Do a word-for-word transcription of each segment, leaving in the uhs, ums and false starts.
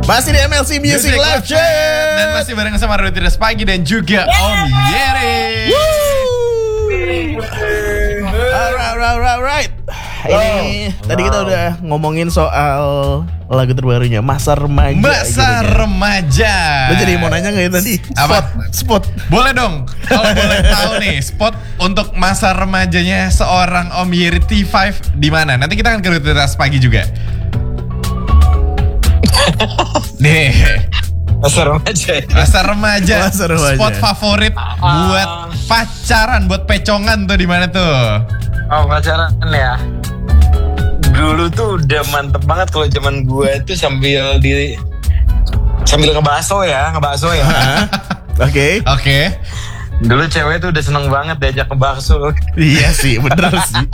Masih di M L C Music, Music Live Chat. Dan masih bareng sama Rutinitas Pagi dan juga yeah. Om Yeri. Alright, alright, alright. Ini wow. Tadi kita udah ngomongin soal lagu terbarunya Masa Remaja. Masa gitu, Remaja. Lo jadi mau nanya nggak ya tadi? Spot, spot. Boleh dong. Kalau boleh tahu nih, spot untuk masa remajanya seorang Om Yeri T lima di mana? Nanti kita akan ke Rutinitas Pagi juga. Nih. Masa remaja. Masa remaja. Masa remaja. Spot favorit uh, buat pacaran, buat pecongan tuh di mana tuh? Oh, pacaran ya. Dulu tuh udah mantep banget kalau zaman gue itu sambil di sambil ngebaso ya, ngebaso ya. Oke. Oke. Dulu cewek tuh udah seneng banget diajak ke bakso. Iya sih, bener sih.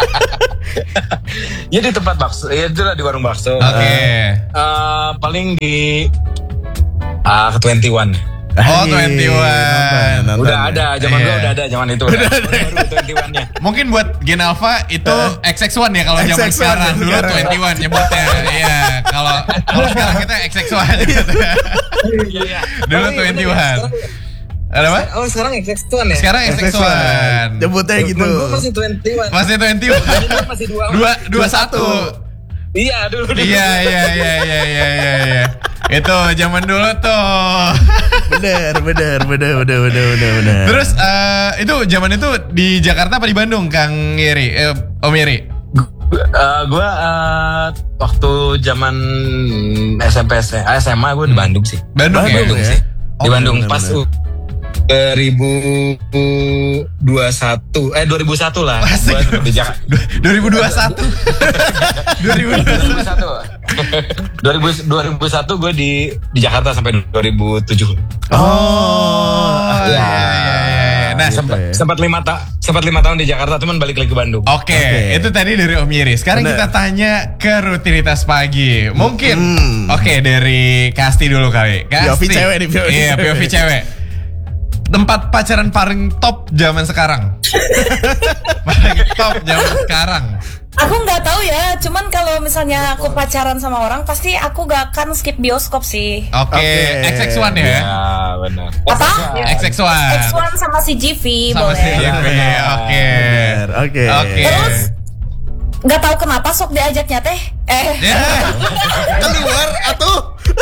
Ya di tempat bakso, ya itu lah di warung bakso. Oke. Okay. Uh, paling di uh, ke dua puluh satu. Oh, dua puluh satu. Udah ada, zaman yeah. Gue udah ada, zaman itu. Udah, udah ada. Baru dua puluh satu-nya. Mungkin buat Gen Alpha itu uh, X X one ya kalau zaman sekarang. Dulu dua puluh satu nyebutnya. Iya, kalau kalau sekarang kita X X one gitu. Iya. Dulu dua puluh satu. Ada apa? Oh, sekarang X X one ya? Sekarang X X one. Nyebutnya gitu. Gue masih dua puluh satu. Masih dua puluh satu. Masih dua dua dua satu. Iya, dulu. Iya, iya, iya, iya, iya, iya. Itu zaman dulu tuh. Bener, bener, bener, bener, bener, bener, bener. Terus uh, itu zaman itu di Jakarta apa di Bandung, Kang Yeri? Eh, Om Yeri? Uh, gue uh, waktu zaman S M P S M A gue di Bandung sih. Bandung, Bandung ya? sih. Oh, di Bandung bener, pas bener. dua ribu dua puluh satu eh dua ribu satu lah gua di Jakarta. dua ribu dua puluh satu dua ribu dua puluh satu dua ribu satu gue di di Jakarta sampai dua ribu tujuh. Oh, iya, iya, iya. Nah, sempat ya. sempat lima ta sempat lima tahun di Jakarta, cuman balik lagi ke Bandung. Oke, okay. okay. Itu tadi dari Om Yeri. Sekarang bener. Kita tanya ke Rutinitas Pagi. Mungkin, hmm. oke okay, dari Kasti dulu kali. Kasti. P O V cewek nih, P O V iya, P O V cewek. Tempat pacaran paling top zaman sekarang. Paling top zaman sekarang. Aku nggak tahu ya, cuman kalau misalnya aku pacaran sama orang, pasti aku gak akan skip bioskop sih. Oke, okay. X X one ya? Ya, benar. Apa? X X one. X X one sama si G V, sama boleh. si G V, oke. Oke. Oke. Terus nggak tahu kenapa sok diajaknya teh. Eh. Yeah. Keluar atuh.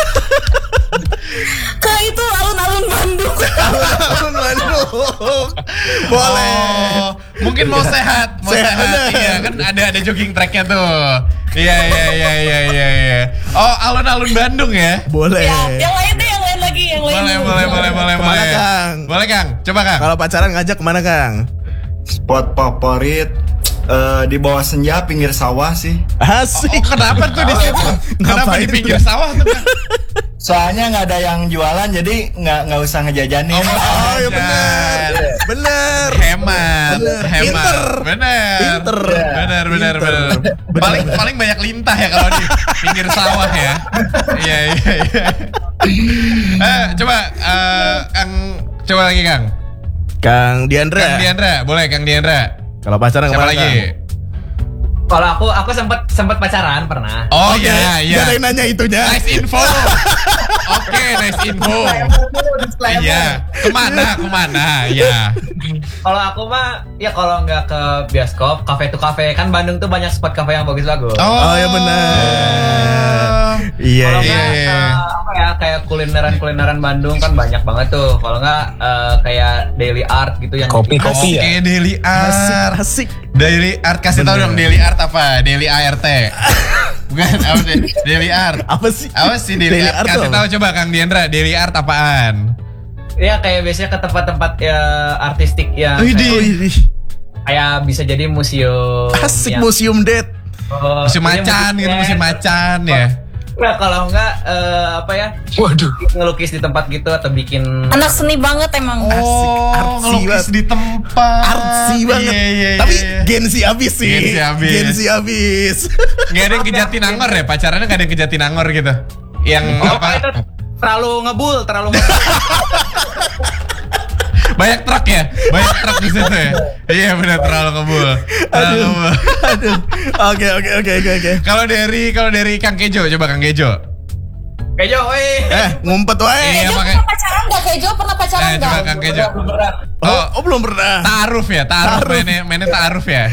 Ke itu alun-alun Bandung. Alun-alun Bandung. Boleh. Oh, mungkin mau sehat, mau sehat. sehat. Iya, kan ada ada jogging tracknya tuh. Iya, iya, iya, iya, iya, iya. Oh, alun-alun Bandung ya? Boleh. Ya, yang lain deh, yang lain lagi, yang lain. Boleh, boleh, boleh, boleh, kemana, boleh. Kang? Boleh, Kang. Coba, Kang. Kalau pacaran ngajak kemana, Kang? Spot favorit uh, di bawah senja pinggir sawah sih. Asik. Oh, kenapa tuh di situ? Kenapa di pinggir sawah tuh, Kang? Soalnya nggak ada yang jualan, jadi nggak nggak usah ngejajanin. Oh, oh ya benar, benar. Hemat, bener. hemat, Pinter. benar, Pinter, benar, benar, benar. Paling paling banyak lintah ya kalau di pinggir sawah ya. Iya, iya, iya. Eh, coba, uh, Kang, coba lagi Kang. Kang Diandra. Kang Diandra, boleh Kang Diandra. Kalau pacaran siapa lagi? Kang? Kalau aku aku sempat sempat pacaran pernah. Oh iya okay. iya. Gak ada yang nanya itunya. Nice info. Oke, okay, nice info. Iya. Kemana? Kemana? Iya. Kalau aku mah ya kalau nggak ke bioskop, kafe to kafe, kan Bandung tuh banyak spot kafe yang bagus-bagus. Oh, oh ya benar. Iya Kalau iya. nggak uh, apa ya kayak kulineran-kulineran Bandung kan banyak banget tuh. Kalau nggak uh, kayak daily art gitu yang kopi-kopi ya. Oke, daily art. Asik, asik. Daily art, kasih tahu dong daily art apa? Daily A R T. Bukan apa sih? Daily art. Apa sih? Apa sih daily, daily art? art kasih tahu coba Kang Diandra, daily art apaan? Ya kayak biasanya ke tempat-tempat ya artistik yang kayak, kayak bisa jadi museum. Asik yang, museum date. Oh, museum macan gitu, museum macan ya. Nah kalau enggak uh, apa ya? Waduh, ngelukis di tempat gitu atau bikin anak seni banget emang. Oh, asik, ngelukis di tempat. Artsy banget. Iya, iya, tapi iya. Gensi abis sih. Gensi abis. Gensi abis. Gak ada yang ke Jatinangor ya? Pacarannya gak ada yang ke Jatinangor gitu? Yang oh, apa? Itu terlalu ngebul, terlalu ngebul. Banyak truk ya? Banyak truk di situ ya? Iya benar, terlalu ngebul. Terlalu ngebul. Aduh. Oke oke oke oke oke. Kalau dari kalau dari Kang Kejo, coba Kang Kejo. Kejo, weh. Eh, ngumpet wae. Iya, Kejo pakai- pernah pacaran nggak? Kejo pernah pacaran Eh, nggak? coba Kang Kejo. Oh, oh belum pernah. Ta'aruf ya, ta'aruf Ta'aruf. mainnya, mainnya ta'aruf ya.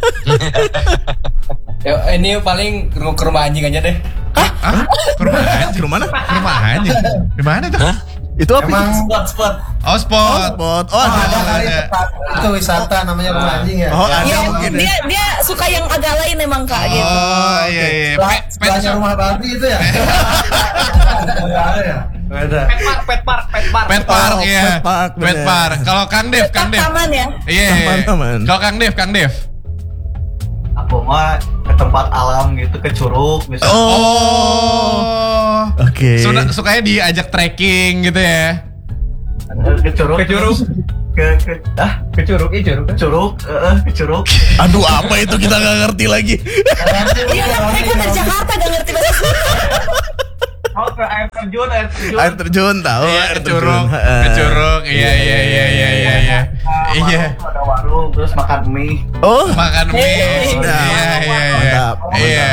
Yo, ini paling ke ke rumah anjing aja deh. Hah? Ke rumah anjing? Ke rumah mana? Ke rumah anjing? Di mana tuh? Itu apa? Emang Spot, spot. Oh, Oh, spot. spot. Oh, ada. ada, ada. itu wisata namanya rumah anjing ya. Oh, ada Iya, mungkin ya. dia dia suka yang agak lain emang kak gitu. Oh, iya, iya. Sebelah- Pet, pet sebelahnya shop. rumah babi itu ya. Nggak ada ya? Nggak ada. Pet park, pet park, pet park. Pet park, Oh, iya. pet park, Pet bener. park. Kalau Kang Dev, Kang Dev. Taman ya. Iya. Taman-taman. Kalau Kang Dev, Kang Dev. Aku mah ke tempat alam gitu, ke curug misalnya. Oh. Oke. Suka- Sukanya diajak trekking gitu ya. Ke curug. Ke curug. Ke, ke, ah, Ke curug, iya curug. ke curug, eh, ke curug. Aduh, apa itu kita nggak ngerti lagi. Iya kan mereka dari Jakarta gak ngerti bahasa Sunda. Oh, ke air terjun, air terjun. Air terjun tahu, Iya, air ke curug. terjun. Ke curug. Iya, iya, iya, iya, iya, iya. Iya. Warung, ada warung, terus makan mie. Oh, Makan mie. Sedap. Iya, iya, iya. Mantap. Iya.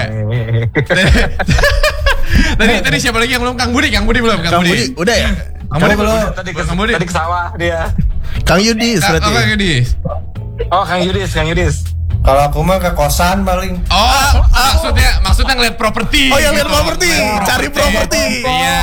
Tadi tadi siapa lagi yang belum? Kang Budi, Kang Budi belum? Kang Budi, udah ya? Kang Budi belum? Tadi ke, Kang Budi. tadi ke sawah dia. Kang Yudi Kang berarti. oh, Kang Yudi. Oh, Kang Yudis, Kang Yudis. Kalau aku mah ke kosan paling. Oh, maksudnya maksudnya ngeliat properti. Oh, yang lihat gitu. properti, cari properti. Iya.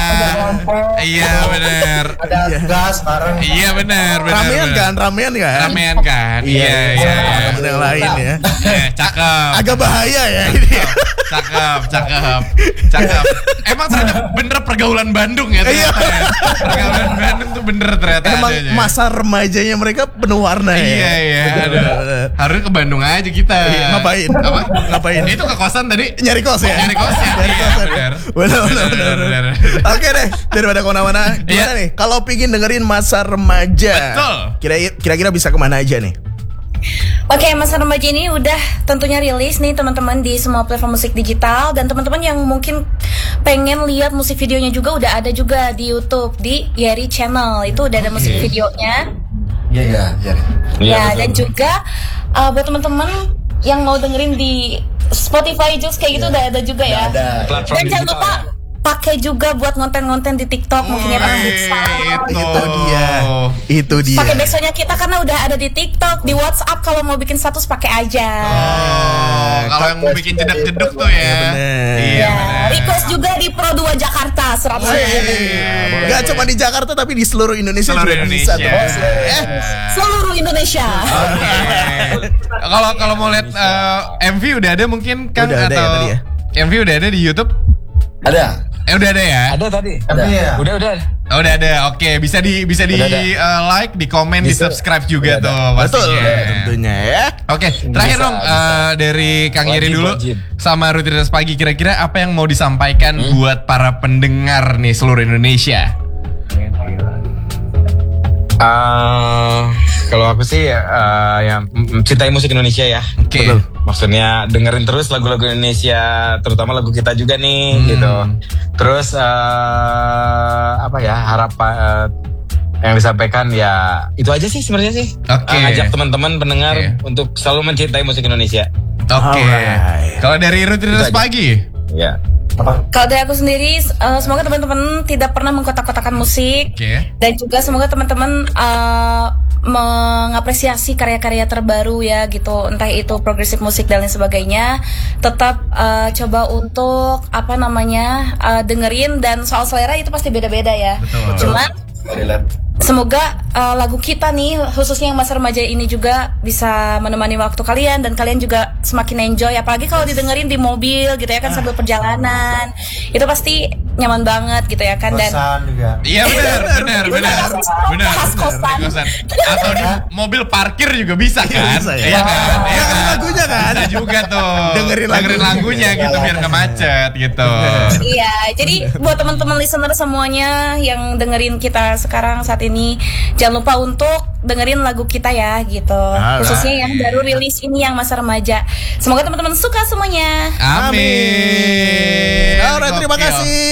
Iya, benar. Ada Iya. gas bareng. Iya, benar, benar. Ramean benar. kan, ramean kan? Ramean kan? Iya, iya, iya. Temen yang lain ya. Eh, cakep. Agak bahaya ya ini. Cakep, cakep, cakep. Emang ternyata bener pergaulan Bandung ya ternyata ya. Pergaulan Bandung tuh bener ternyata Emang adanya. masa remajanya mereka penuh warna ya. Iya, iya. Bener, Aduh. bener, bener. Harusnya ke Bandung aja kita. Iya, ngapain? Apa? Ngapain? Itu ke kosan tadi. Nyari kos ya? Nyari kos ya? Nyari Iya, kos ya? bener. Bener, bener, bener, Bener, bener. bener. Oke deh, daripada kemana-mana, gimana Iya. nih? Kalau pingin dengerin masa remaja, Betul. kira- kira-kira bisa kemana aja nih? Oke, masa remaja ini udah tentunya rilis nih teman-teman di semua platform musik digital, dan teman-teman yang mungkin pengen lihat musik videonya juga udah ada juga di YouTube di Yeri Channel. Itu udah ada musik videonya. Iya, iya, iya. Ya, dan juga uh, buat teman-teman yang mau dengerin di Spotify Joox kayak gitu udah ada juga ya. Ada. Platform Dan jangan digital lupa ya. pakai juga buat konten-konten di TikTok mungkin ya Bang Wih, Bisa. itu. Itu dia. Itu dia. Pakai backsoundnya kita karena udah ada di TikTok, di WhatsApp kalau mau bikin status pakai aja. Oh, kalau yang mau bikin jedak-jeduk tuh ya. Iya, bener. Iya, Ya, bener. request juga di Pro dua Jakarta seratus. Wih. Gak cuma di Jakarta tapi di seluruh Indonesia Seluruh juga bisa Indonesia. tuh. Eh, Seluruh Indonesia. Oke. Kalau kalau mau lihat eh, M V udah ada mungkin kan Udah ada ya atau tadi ya? M V udah ada di YouTube? Ada. Eh udah ada ya? Ada tadi. Ada. Iya. Udah, udah. Oh, udah ada. Oke, bisa di bisa di Udah ada. eh, like, di komen, di Bisa. subscribe juga Udah tuh betul pastinya. tentunya ya. Oke, terakhir Bisa, dong bisa. eh, dari Kang Yeri Wajib, dulu wajib. sama Rutinitas Pagi, kira-kira apa yang mau disampaikan buat para pendengar nih seluruh Indonesia? Eh, kalau aku sih eh, ya m- mencintai musik Indonesia ya. Oke. Betul. Maksudnya dengerin terus lagu-lagu Indonesia, terutama lagu kita juga nih, Hmm. gitu. Terus eh, apa ya harap eh, yang disampaikan ya itu aja sih sebenarnya sih. Oke. Eh, ngajak teman-teman pendengar Oke. untuk selalu mencintai musik Indonesia. Oke. Alright. Kalau dari Rutinitas Itu aja. Pagi? Ya. Kalau dari aku sendiri, eh, semoga teman-teman tidak pernah mengkotak-kotakan musik. Oke. Dan juga semoga teman-teman eh, mengapresiasi karya-karya terbaru ya gitu, entah itu progresif musik dan lain sebagainya. Tetap eh, coba untuk apa namanya eh, dengerin, dan soal selera itu pasti beda-beda ya. Betul. Cuman semoga eh, lagu kita nih khususnya yang masa remaja ini juga bisa menemani waktu kalian, dan kalian juga semakin enjoy, apalagi kalau didengerin di mobil gitu ya kan sambil perjalanan. Itu pasti nyaman banget gitu ya kan. Dan Kosan juga. Iya benar, benar, benar, benar. Bahas kosan. Di kosan. Atau di mobil parkir juga bisa kan? bisa ya. Iya kan? Iya Dengerin kan? lagunya kan? Bisa juga tuh. Dengerin lagunya lagunya. gitu biar nggak macet gitu. Iya, jadi buat teman-teman listener semuanya yang dengerin kita sekarang saat ini, jangan lupa untuk dengerin lagu kita ya gitu. Alright. Khususnya yang baru rilis ini yang masa remaja. Semoga teman-teman suka semuanya. Amin. Alright, terima Gokil. kasih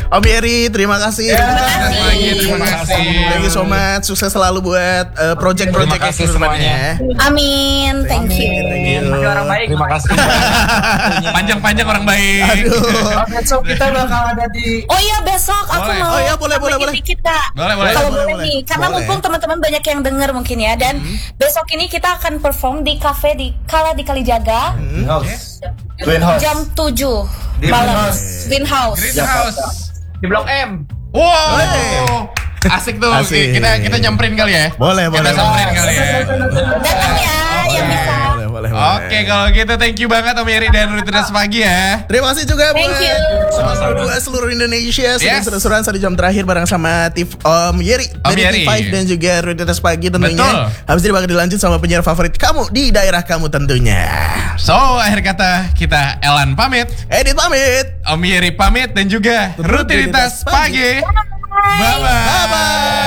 Om Yeri, terima kasih. Selamat pagi, terima kasih. Thank you so much. Sukses selalu buat uh, project-project Terima kasih semuanya. Amin, thank you. Thank you. Jadi orang baik. Terima kasih. Panjang-panjang orang baik. Aduh. Besok kita bakal ada di Oh iya besok aku Boleh. mau Oh iya, boleh, boleh, boleh. dikit Kak. Boleh, boleh. Kalau Boleh, boleh boleh. nih, karena Boleh. mumpung teman-teman banyak yang denger mungkin ya. Dan besok ini kita akan perform di cafe di Kala di Kalijaga house. Twin House. jam tujuh Di malam. Greenhouse. Greenhouse. Greenhouse. Di Blok M. Wow. Hey. Asik tuh. Asik. Kita kita nyamperin kali ya. Boleh, boleh, Kita samperin boleh. kali ya. Datang ya yang bisa. Boleh, boleh, boleh. Oke, kalau gitu thank you banget Om Yeri dan Rutinitas Pagi ya. Terima kasih juga Thank buat you. berdua seluruh Indonesia. Sedang Yes. seru-seruan satu jam terakhir bareng sama Tif Om Yeri Om dari Yeri. T lima dan juga Rutinitas Pagi tentunya. Betul. Habis ini bakal dilanjut sama penyiar favorit kamu di daerah kamu tentunya. So, akhir kata kita Elan pamit, Edit pamit. Om Yeri pamit dan juga Rutinitas Pagi. Bye-bye. Bye bye.